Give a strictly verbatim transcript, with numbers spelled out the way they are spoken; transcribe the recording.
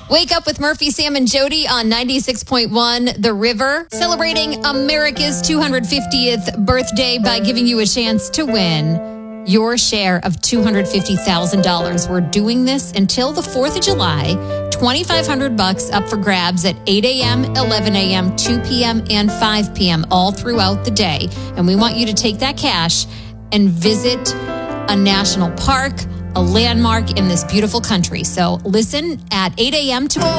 Wake up with Murphy, Sam, and Jody on ninety-six point one The River, celebrating America's two hundred fiftieth birthday by giving you a chance to win your share of two hundred fifty thousand dollars. We're doing this until the fourth of July. twenty-five hundred bucks up for grabs at eight a.m., eleven a.m., two p.m., and five p.m. all throughout the day. And we want you to take that cash and visit a national park, a landmark in this beautiful country. So listen at eight a.m. tomorrow.